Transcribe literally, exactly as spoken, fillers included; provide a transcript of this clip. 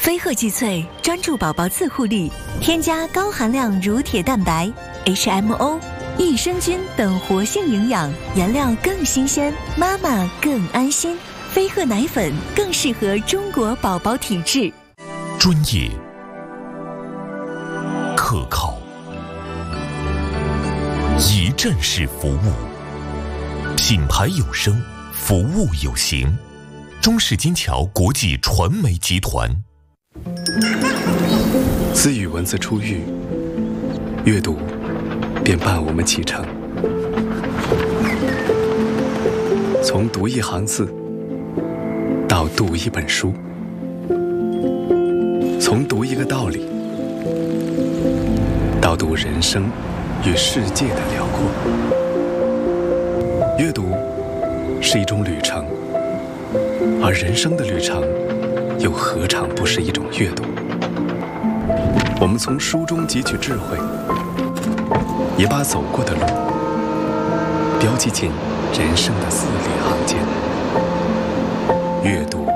飞鹤济萃专注宝宝自护力，添加高含量乳铁蛋白、H M O、益生菌等活性营养，原料更新鲜，妈妈更安心。飞鹤奶粉更适合中国宝宝体质。 专业、可靠、一站式服务，品牌有声，服务有形。中式金桥国际传媒集团。 自与文字初遇，阅读便伴我们启程。从读一行字到读一本书，从读一个道理到读人生与世界的辽阔。阅读是一种旅程，而人生的旅程又何尝不是一种阅读？我们从书中汲取智慧，也把走过的路标记进人生的字里行间。阅读